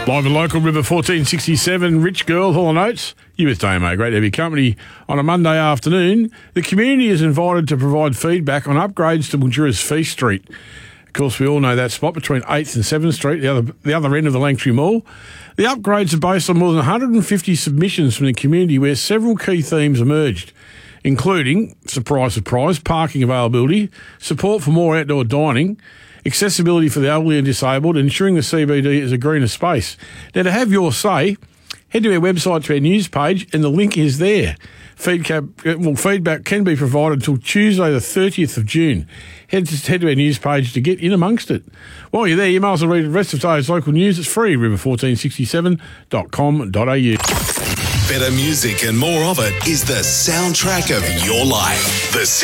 Live and local, River 1467, Rich Girl, Hall & Oates. You with Damo, great to have your company on a Monday afternoon. The community is invited to provide feedback on upgrades to Mildura's Feast Street. Of course, we all know that spot between 8th and 7th Street, the other end of the Langtree Mall. The upgrades are based on more than 150 submissions from the community where several key themes emerged, including, surprise, surprise, parking availability, support for more outdoor dining, accessibility for the elderly and disabled, ensuring the CBD is a greener space. Now, to have your say, head to our website to our news page, and the link is there. Feedback can be provided until Tuesday the 30th of June. Head to our news page to get in amongst it. While you're there, you may as well read the rest of today's local news. It's free, river1467.com.au. Better music and more of it is the soundtrack of your life. The